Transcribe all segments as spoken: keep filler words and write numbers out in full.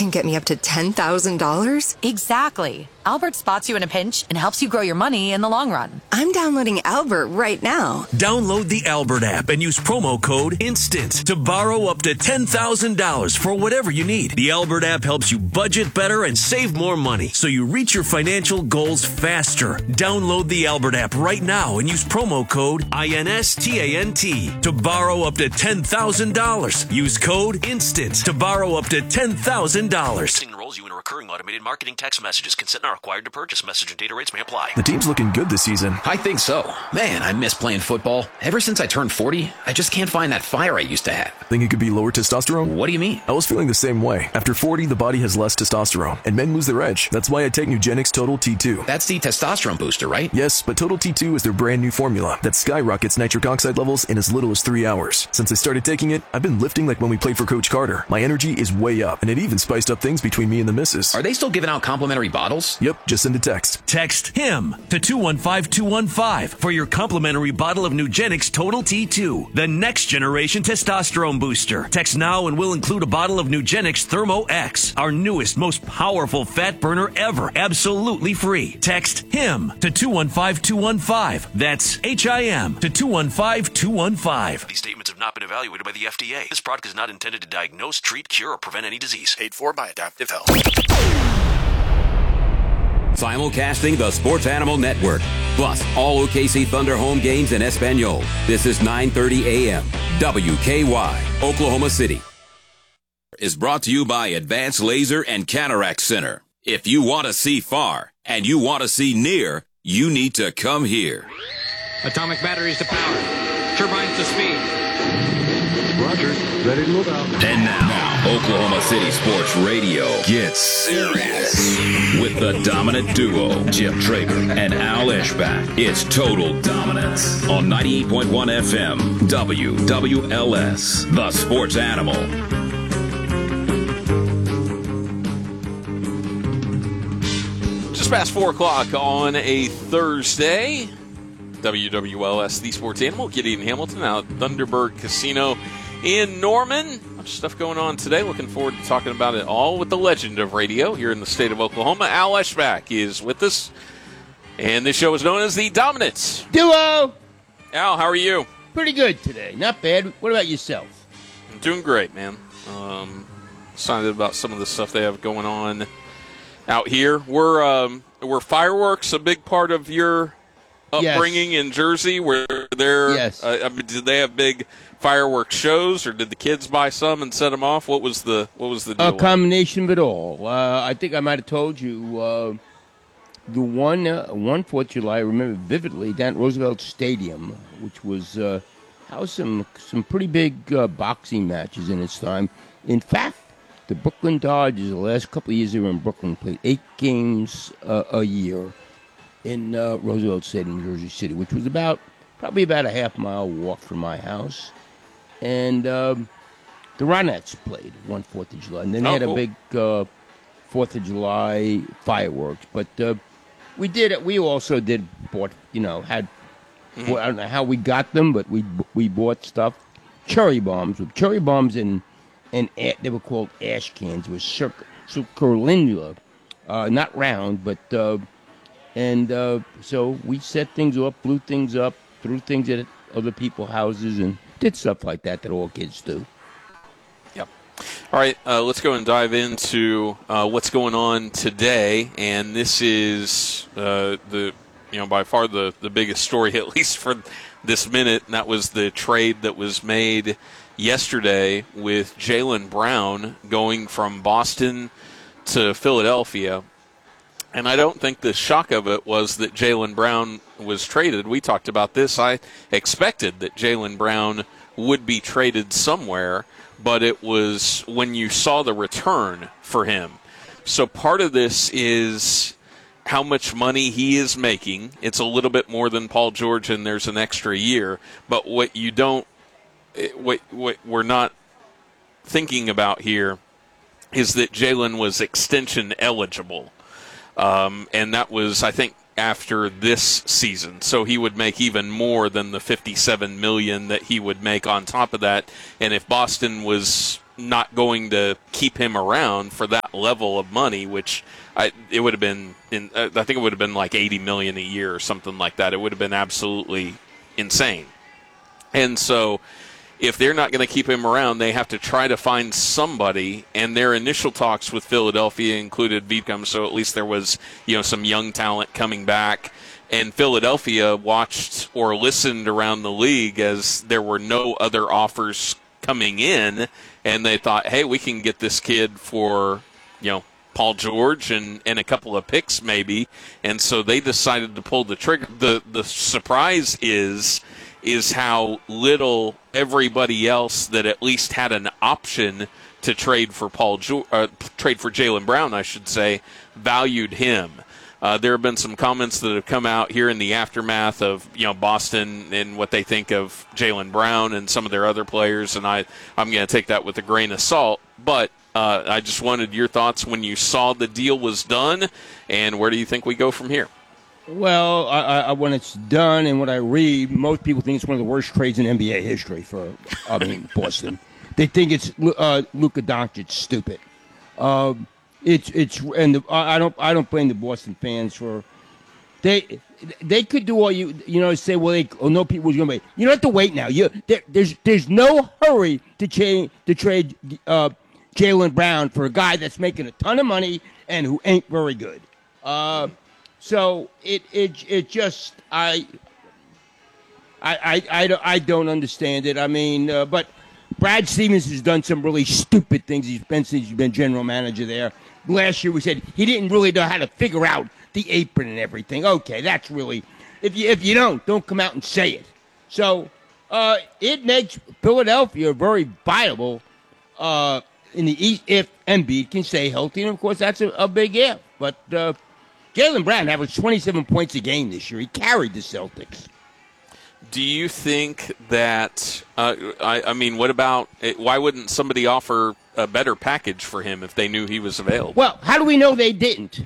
can get me up to ten thousand dollars? Exactly. Albert spots you in a pinch and helps you grow your money in the long run. I'm downloading Albert right now. Download the Albert app and use promo code INSTANT to borrow up to ten thousand dollars for whatever you need. The Albert app helps you budget better and save more money so you reach your financial goals faster. Download the Albert app right now and use promo code INSTANT to borrow up to ten thousand dollars. Use code INSTANT to borrow up to ten thousand dollars. Enrolls you in a recurring automated marketing text messages. Consent not required to purchase. Message and data rates may apply. The team's looking good this season. I think so. Man, I miss playing football. Ever since I turned forty, I just can't find that fire I used to have. Think it could be lower testosterone? What do you mean? I was feeling the same way. After forty, the body has less testosterone, and men lose their edge. That's why I take Nugenix Total T two. That's the testosterone booster, right? Yes, but Total T two is their brand new formula that skyrockets nitric oxide levels in as little as three hours. Since I started taking it, I've been lifting like when we played for Coach Carter. My energy is way up, and it even spiced up things between me and the missus. Are they still giving out complimentary bottles? Yep, just send a text. Text HIM to two one five two one five for your complimentary bottle of Nugenix Total T two, the next generation testosterone booster. Text now and we'll include a bottle of Nugenix Thermo X, our newest, most powerful fat burner ever, absolutely free. Text HIM to two one five two one five. That's H I M to two one five two one five. These statements have not been evaluated by the F D A. This product is not intended to diagnose, treat, cure, or prevent any disease. Paid for by Adaptive Health. Simulcasting the Sports Animal Network, plus all O K C Thunder home games in Espanol. This is nine thirty a.m. W K Y, Oklahoma City. Is brought to you by Advanced Laser and Cataract Center. If you want to see far and you want to see near, you need to come here. Atomic batteries to power. Turbines to speed. Roger. Ready to move out. And now, Oklahoma City Sports Radio gets serious with the dominant duo, Chip Traeger and Al Eschbach. It's Total Dominance on ninety-eight point one F M, W W L S, the Sports Animal. Just past four o'clock on a Thursday. W W L S, the Sports Animal. Gideon Hamilton out at Thunderbird Casino in Norman. Much stuff going on today. Looking forward to talking about it all with the legend of radio here in the state of Oklahoma. Al Eschbach is with us. And this show is known as the Dominance Duo. Al, how are you? Pretty good today. Not bad. What about yourself? I'm doing great, man. Um, excited about some of the stuff they have going on out here. We're, um, were fireworks a big part of your upbringing yes. in Jersey? Where they're, yes. uh, I mean, did they have big fireworks shows, or did the kids buy some and set them off? What was the what was the deal? A combination of it all. Uh, I think I might have told you uh, the one uh, one Fourth of July I remember vividly down at Roosevelt Stadium, which was uh, housed some some pretty big uh, boxing matches in its time. In fact, the Brooklyn Dodgers, the last couple of years they were in Brooklyn, played eight games uh, a year in uh, Roosevelt Stadium, Jersey City, which was about probably about a half mile walk from my house. And um, the Ronettes played one Fourth of July, and then they oh, had cool. a big uh, Fourth of July fireworks. But uh, we did it. We also did bought, you know, had mm-hmm. well, I don't know how we got them, but we we bought stuff. Cherry bombs with cherry bombs and and they were called ash cans. It was circ- circular, uh, not round, but. Uh, And uh, so we set things up, blew things up, threw things at other people's houses, and did stuff like that that all kids do. Yep. All right, uh, let's go and dive into uh, what's going on today. And this is uh, the, you know, by far the, the biggest story, at least for this minute, and that was the trade that was made yesterday with Jaylen Brown going from Boston to Philadelphia. And I don't think the shock of it was that Jaylen Brown was traded. We talked about this. I expected that Jaylen Brown would be traded somewhere, but it was when you saw the return for him. So part of this is how much money he is making. It's a little bit more than Paul George, and there's an extra year. But what you don't, what, what we're not thinking about here is that Jaylen was extension eligible. Um, and that was, I think, after this season, so he would make even more than the fifty-seven million dollars that he would make on top of that. And if Boston was not going to keep him around for that level of money, which I, it would have been, in, uh, I think it would have been like eighty million dollars a year or something like that. It would have been absolutely insane. And so if they're not going to keep him around, they have to try to find somebody. And their initial talks with Philadelphia included Beacom, so at least there was, you know, some young talent coming back. And Philadelphia watched or listened around the league as there were no other offers coming in, and they thought, hey, we can get this kid for, you know, Paul George and, and a couple of picks maybe. And so they decided to pull the trigger. The the surprise is is how little everybody else that at least had an option to trade for Paul George, uh, trade for Jaylen Brown, I should say, valued him. Uh, there have been some comments that have come out here in the aftermath of, you know, Boston and what they think of Jaylen Brown and some of their other players, and I, I'm going to take that with a grain of salt. But uh, I just wanted your thoughts when you saw the deal was done, and where do you think we go from here? Well, I, I, when it's done and what I read, most people think it's one of the worst trades in N B A history for, I mean, Boston. They think it's uh, Luka Doncic stupid. Um, It's it's and the, I don't I don't blame the Boston fans for they they could do all you you know say well they oh, no people was gonna wait you don't have to wait now you there, there's there's no hurry to change to trade uh, Jaylen Brown for a guy that's making a ton of money and who ain't very good. Uh, so it it it just I I I I don't, I don't understand it. I mean, uh, but Brad Stevens has done some really stupid things. He's been since he's been general manager there. Last year we said he didn't really know how to figure out the apron and everything. Okay, that's really if you if you don't, don't come out and say it. So uh, it makes Philadelphia very viable uh, in the East if Embiid can stay healthy, and of course that's a, a big if. But uh, Jaylen Brown averaged twenty-seven points a game this year. He carried the Celtics. Do you think that, uh, I, I mean, what about, why wouldn't somebody offer a better package for him if they knew he was available? Well, how do we know they didn't?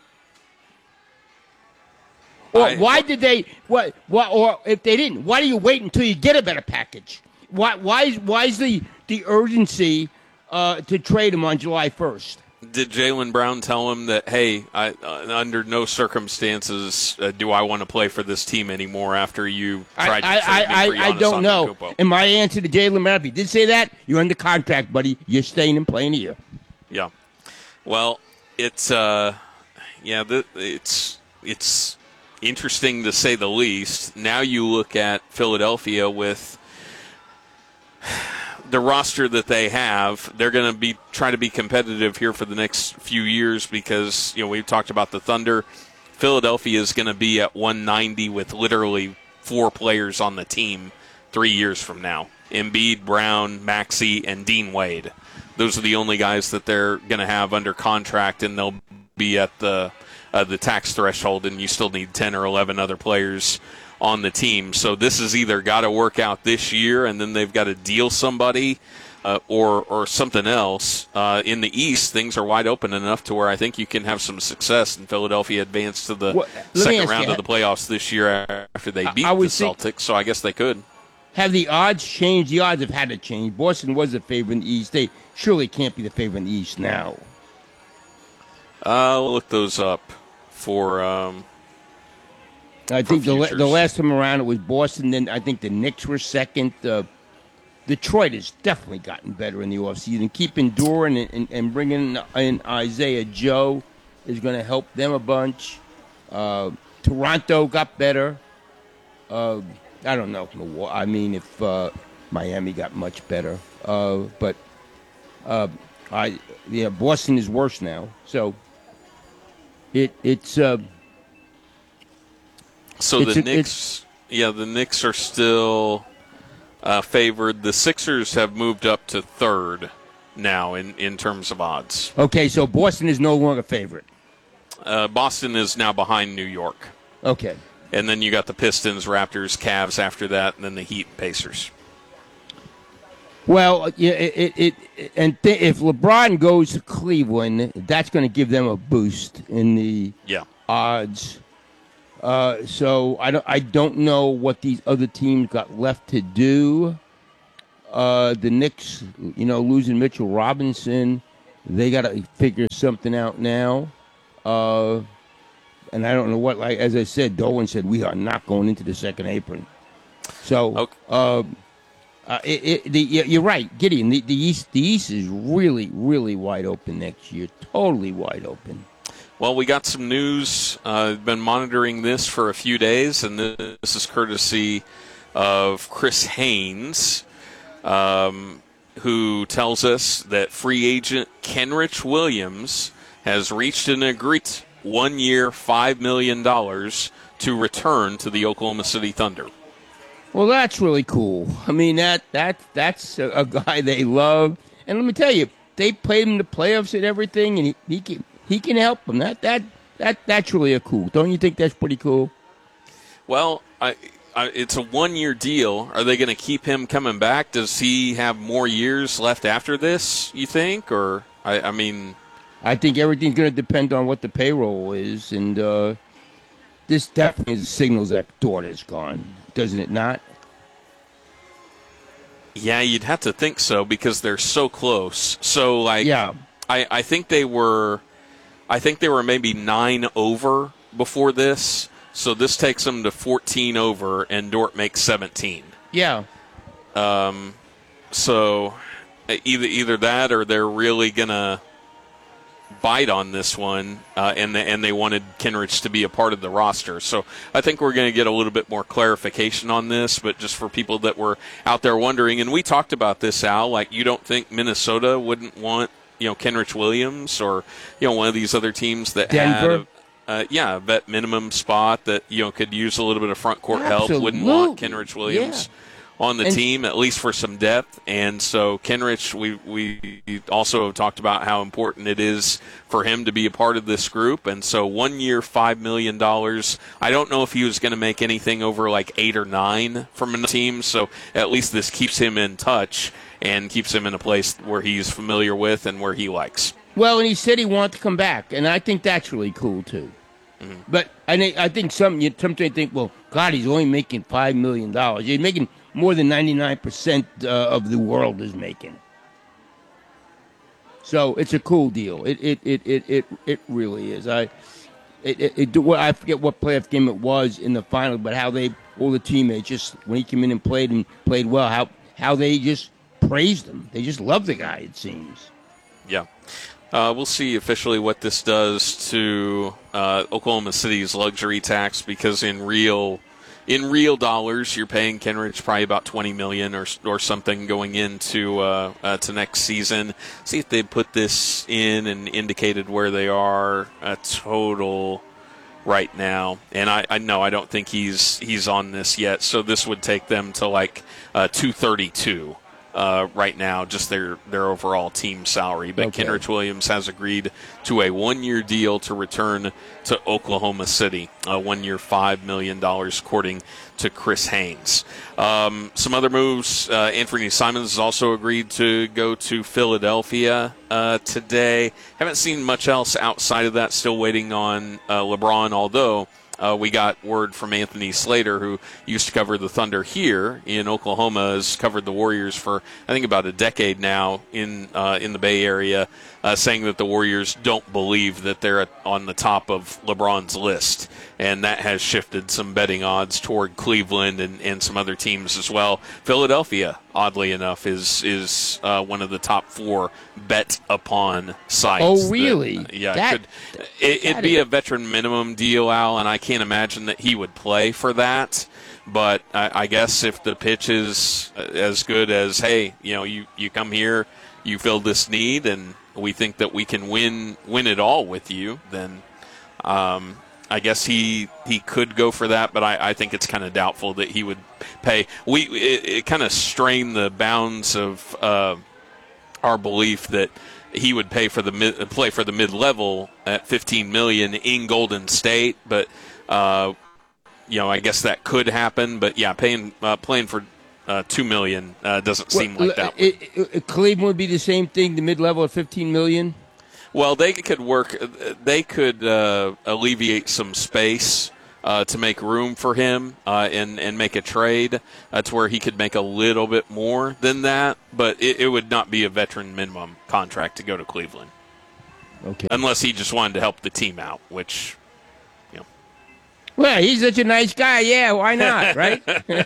Or I, why did they, what, what, or if they didn't, why do you wait until you get a better package? Why, why, is, why is the, the urgency uh, to trade him on July first? Did Jaylen Brown tell him that, hey, I, uh, under no circumstances uh, do I want to play for this team anymore after you tried I, to trade I, me for I, I don't know. Antetokounmpo? And my answer to Jaylen Brown, if he did say that, you're under contract, buddy. You're staying and playing a year. Yeah. Well, it's uh, yeah, the, it's it's interesting to say the least. Now you look at Philadelphia with the roster that they have, they're going to be try to be competitive here for the next few years because, you know, we've talked about the Thunder. Philadelphia is going to be at one ninety with literally four players on the team three years from now. Embiid, Brown, Maxey, and Dean Wade. Those are the only guys that they're going to have under contract, and they'll be at the uh, the tax threshold, and you still need ten or eleven other players on the team. So this has either got to work out this year, and then they've got to deal somebody, uh, or or something else. Uh, in the East, things are wide open enough to where I think you can have some success. And Philadelphia advanced to the well, second round you, of the playoffs this year after they beat I, I the Celtics. So I guess they could. Have the odds changed? The odds have had to change. Boston was the favorite in the East. They surely can't be the favorite in the East now. I'll look those up for. Um, I think the, la- the last time around it was Boston. Then I think the Knicks were second. Uh, Detroit has definitely gotten better in the offseason. Keeping Doran and, and, and bringing in Isaiah Joe is going to help them a bunch. Uh, Toronto got better. Uh, I don't know. I mean, if uh, Miami got much better. Uh, but uh, I yeah, Boston is worse now. So it it's. Uh, So it's the a, Knicks, yeah, the Knicks are still uh, favored. The Sixers have moved up to third now in, in terms of odds. Okay, so Boston is no longer favorite. Uh, Boston is now behind New York. Okay. And then you got the Pistons, Raptors, Cavs after that, and then the Heat, Pacers. Well, yeah, it, it, it and th- if LeBron goes to Cleveland, that's going to give them a boost in the yeah. odds. Uh, so I don't I don't know what these other teams got left to do. Uh, the Knicks, you know, losing Mitchell Robinson, they got to figure something out now. Uh, and I don't know what. Like as I said, Dolan said we are not going into the second apron. So, okay. uh, uh, it, it, the, you're right, Gideon. The, the East, the East is really, really wide open next year. Totally wide open. Well, we got some news. I've uh, been monitoring this for a few days, and this is courtesy of Chris Haynes, um, who tells us that free agent Kenrich Williams has reached an agreement, one year, five million dollars, to return to the Oklahoma City Thunder. Well, that's really cool. I mean, that that that's a, a guy they love. And let me tell you, they played him in the playoffs and everything, and he, he can he can help them. That that that that's really a cool. Don't you think that's pretty cool? Well, I, I, it's a one-year deal. Are they going to keep him coming back? Does he have more years left after this, you think? Or, I, I mean... I think everything's going to depend on what the payroll is, and uh, this definitely signals that Dort's gone, doesn't it not? Yeah, you'd have to think so because they're so close. So, like, yeah. I, I think they were, I think they were maybe nine over before this. So this takes them to fourteen over, and Dort makes seventeen. Yeah. Um. So either either that, or they're really gonna bite on this one, uh, and the, and they wanted Kenrich to be a part of the roster. So I think we're going to get a little bit more clarification on this, but just for people that were out there wondering, and we talked about this, Al, like you don't think Minnesota wouldn't want, you know, Kenrich Williams or, you know, one of these other teams that Denver. had a, uh, yeah, a vet minimum spot that, you know, could use a little bit of front court Absolutely. help, wouldn't want Kenrich Williams. Yeah. On the and, team, at least for some depth. And so Kenrich, we we also have talked about how important it is for him to be a part of this group. And so one year, five million dollars. I don't know if he was going to make anything over like eight or nine from a team. So at least this keeps him in touch and keeps him in a place where he's familiar with and where he likes. Well, and he said he wanted to come back, and I think that's really cool too. Mm-hmm. But I think I think some you sometimes think, well, God, he's only making five million dollars. He's making more than ninety-nine percent uh, of the world is making. So it's a cool deal. It it it it it, it really is. I it, it, it well, I forget what playoff game it was in the final, but how they all the teammates just when he came in and played and played well, how how they just praised him. They just love the guy. It seems. Yeah. Uh, we'll see officially what this does to uh, Oklahoma City's luxury tax, because in real in real dollars, you're paying Kenrich probably about twenty million dollars or or something going into uh, uh, to next season. See if they put this in and indicated where they are uh, total right now. And I, I no, I don't think he's he's on this yet. So this would take them to like uh, two thirty-two. Uh, right now, just their, their overall team salary. But okay. Kenrich Williams has agreed to a one-year deal to return to Oklahoma City, uh, one year, five million dollars, according to Chris Haynes. Um, some other moves, uh, Anthony Simons has also agreed to go to Philadelphia uh, today. Haven't seen much else outside of that, still waiting on uh, LeBron, although Uh, we got word from Anthony Slater, who used to cover the Thunder here in Oklahoma, has covered the Warriors for, I think, about a decade now in uh, in the Bay Area, uh, saying that the Warriors don't believe that they're at, on the top of LeBron's list. And that has shifted some betting odds toward Cleveland and, and some other teams as well. Philadelphia, oddly enough, is is uh, one of the top four bet upon sites. Oh, really? That, uh, yeah, that, it could, it, it'd be a veteran minimum deal, Al, and I can't imagine that he would play for that. But I, I guess if the pitch is as good as, hey, you know, you, you come here, you fill this need, and we think that we can win win it all with you, then um, I guess he he could go for that. But I, I think it's kind of doubtful that he would pay. We it, it kind of strained the bounds of uh, our belief that he would pay for the mid, play for the mid level at fifteen million dollars in Golden State, but. Uh, You know, I guess that could happen, but yeah, paying uh, playing for uh, two million uh, doesn't seem well, like that. It, it, Cleveland would be the same thing, the mid level at fifteen million. Well, they could work. They could uh, alleviate some space uh, to make room for him uh, and, and make a trade. That's where he could make a little bit more than that, but it, it would not be a veteran minimum contract to go to Cleveland. Okay. Unless he just wanted to help the team out, which, you know. Well, he's such a nice guy. Yeah, why not, right?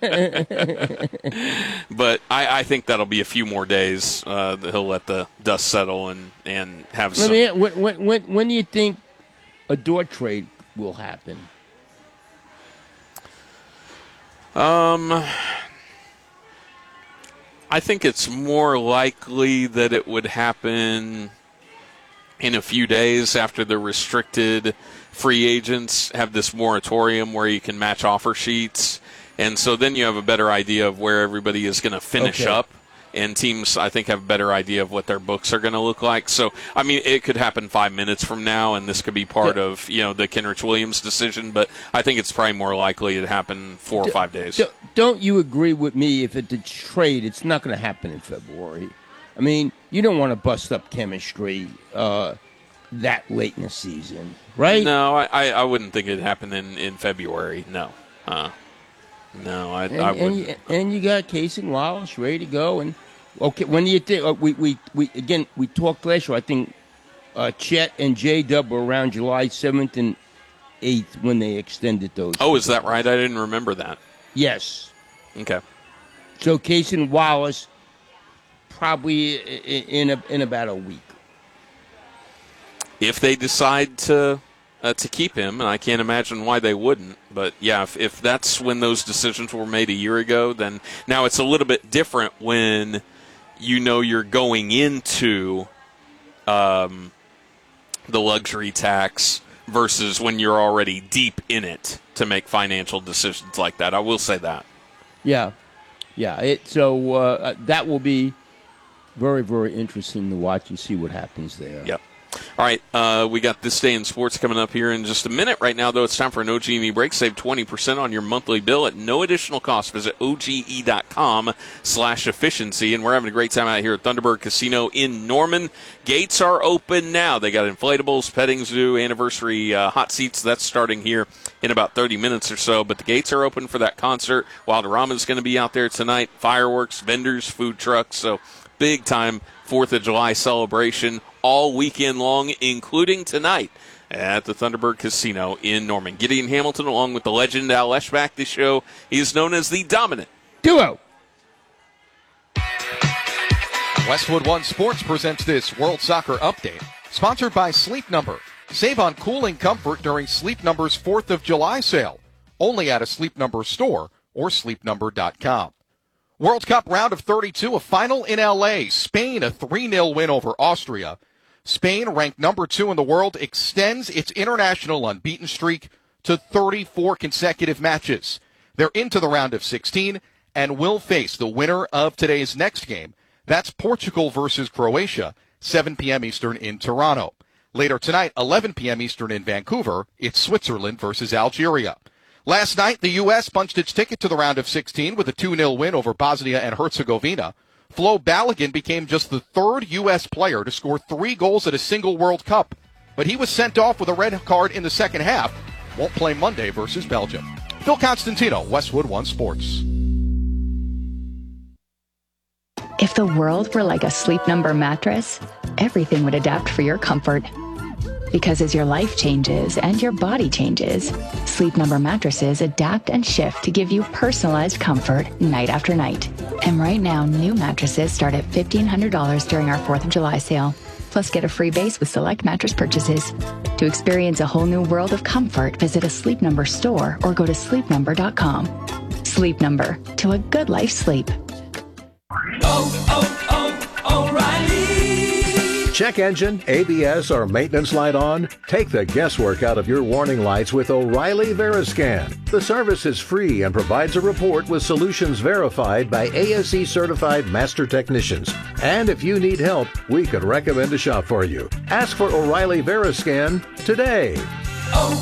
But I, I think that'll be a few more days uh, that he'll let the dust settle and, and have some. I mean, when, when, when, when do you think a Dort trade will happen? Um, I think it's more likely that it would happen in a few days after the restricted free agents have this moratorium where you can match offer sheets. And so then you have a better idea of where everybody is going to finish Okay. up. And teams, I think, have a better idea of what their books are going to look like. So, I mean, it could happen five minutes from now, and this could be part Yeah. of, you know, the Kenrich Williams decision. But I think it's probably more likely to happen four or five days. Do- Don't you agree with me if it's a trade, it's not going to happen in February? I mean, you don't want to bust up chemistry uh, that late in the season, right? No, I, I, I wouldn't think it'd happen in, in February. No. Uh, no, I, And, I and, wouldn't. you, and you got Case and Wallace ready to go. And okay, when do you think? Uh, we, we, we again we talked last year. I think uh, Chet and J Dub were around July seventh and eighth when they extended those. Oh, is that right? I didn't remember that. Yes. Okay. So Case and Wallace probably in, in a, in about a week. If they decide to uh, to keep him, and I can't imagine why they wouldn't, but yeah, if, if that's when those decisions were made a year ago, then now it's a little bit different when you know you're going into um, the luxury tax versus when you're already deep in it to make financial decisions like that. I will say that. Yeah, yeah. It so uh, that will be very, very interesting to watch and see what happens there. Yep. All right, uh, we got This Day in Sports coming up here in just a minute. Right now, though, it's time for an O G and E break. Save twenty percent on your monthly bill at no additional cost. Visit O G E dot com slash efficiency. And we're having a great time out here at Thunderbird Casino in Norman. Gates are open now. They got inflatables, petting zoo, anniversary uh, hot seats. That's starting here in about thirty minutes or so. But the gates are open for that concert. Wilderama is going to be out there tonight. Fireworks, vendors, food trucks. So big time fourth of July celebration all weekend long, including tonight at the Thunderbird Casino in Norman. Gideon Hamilton, along with the legend Al Eschbach, this show is known as the Dominant Duo. Westwood One Sports presents this World Soccer Update, sponsored by Sleep Number. Save on cooling comfort during Sleep Number's fourth of July sale, only at a Sleep Number store or sleep number dot com. World Cup round of thirty-two, a final in L A. Spain, a three nil win over Austria. Spain, ranked number two in the world, extends its international unbeaten streak to thirty-four consecutive matches. They're into the round of sixteen and will face the winner of today's next game. That's Portugal versus Croatia, seven p.m. Eastern in Toronto. Later tonight, eleven p.m. Eastern in Vancouver, it's Switzerland versus Algeria. Last night, the U S punched its ticket to the round of sixteen with a two nil win over Bosnia and Herzegovina. Flo Balogun became just the third U S player to score three goals at a single World Cup, but he was sent off with a red card in the second half. Won't play Monday versus Belgium. Phil Constantino, Westwood One Sports. If the world were like a Sleep Number mattress, everything would adapt for your comfort. Because as your life changes and your body changes, Sleep Number mattresses adapt and shift to give you personalized comfort night after night. And right now, new mattresses start at fifteen hundred dollars during our fourth of July sale. Plus, get a free base with select mattress purchases. To experience a whole new world of comfort, visit a Sleep Number store or go to sleep number dot com. Sleep Number, to a good life sleep. Oh, oh, oh, O'Reilly. Check engine, A B S, or maintenance light on? Take the guesswork out of your warning lights with O'Reilly Veriscan. The service is free and provides a report with solutions verified by A S E certified master technicians. And if you need help, we could recommend a shop for you. Ask for O'Reilly Veriscan today. Oh.